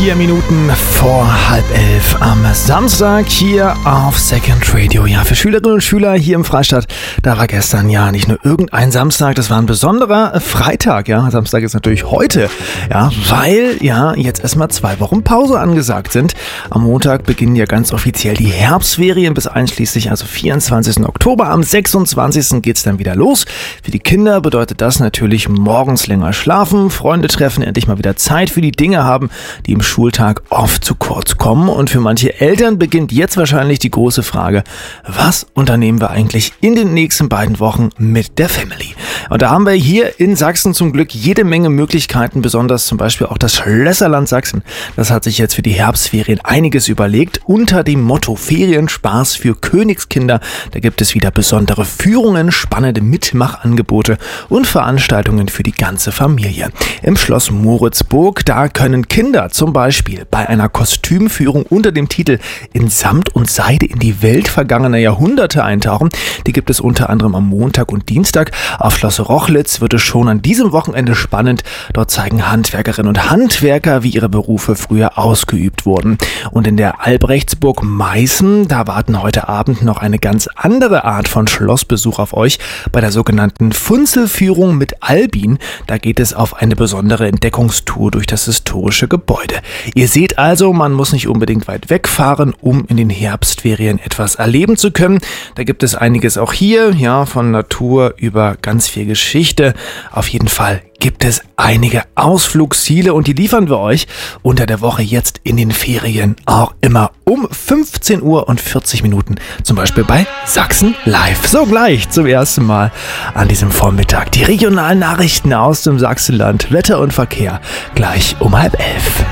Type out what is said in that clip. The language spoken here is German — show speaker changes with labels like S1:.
S1: 4 Minuten vor 10:30 am Samstag hier auf Second Radio. Ja, für Schülerinnen und Schüler hier im Freistaat, da war gestern ja nicht nur irgendein Samstag, das war ein besonderer Freitag. Ja, Samstag ist natürlich heute, ja, weil ja jetzt erstmal 2 Wochen Pause angesagt sind. Am Montag beginnen ja ganz offiziell die Herbstferien bis einschließlich also 24. Oktober. Am 26. geht's dann wieder los. Für die Kinder bedeutet das natürlich morgens länger schlafen, Freunde treffen, endlich mal wieder Zeit für die Dinge haben, die im Schultag oft zu kurz kommen. Und für manche Eltern beginnt jetzt wahrscheinlich die große Frage, was unternehmen wir eigentlich in den nächsten beiden Wochen mit der Family? Und da haben wir hier in Sachsen zum Glück jede Menge Möglichkeiten, besonders zum Beispiel auch das Schlösserland Sachsen. Das hat sich jetzt für die Herbstferien einiges überlegt. Unter dem Motto Ferienspaß für Königskinder, da gibt es wieder besondere Führungen, spannende Mitmachangebote und Veranstaltungen für die ganze Familie. Im Schloss Moritzburg, da können Kinder zum Beispiel bei einer Kostümführung unter dem Titel In Samt und Seide in die Welt vergangener Jahrhunderte eintauchen. Die gibt es unter anderem am Montag und Dienstag. Auf Schloss Rochlitz wird es schon an diesem Wochenende spannend. Dort zeigen Handwerkerinnen und Handwerker, wie ihre Berufe früher ausgeübt wurden. Und in der Albrechtsburg Meißen, da warten heute Abend noch eine ganz andere Art von Schlossbesuch auf euch. Bei der sogenannten Funzelführung mit Albin, da geht es auf eine besondere Entdeckungstour durch das historische Gebäude. Ihr seht also, man muss nicht unbedingt weit wegfahren, um in den Herbstferien etwas erleben zu können. Da gibt es einiges auch hier, ja, von Natur über ganz viel Geschichte. Auf jeden Fall gibt es einige Ausflugsziele und die liefern wir euch unter der Woche jetzt in den Ferien auch immer um 15 Uhr und 40 Minuten, zum Beispiel bei Sachsen Live. So gleich zum ersten Mal an diesem Vormittag die regionalen Nachrichten aus dem Sachsenland, Wetter und Verkehr gleich um 10:30.